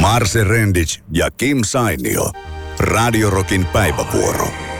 Marse Rendic ja Kim Sainio. Radio Rockin päivävuoro.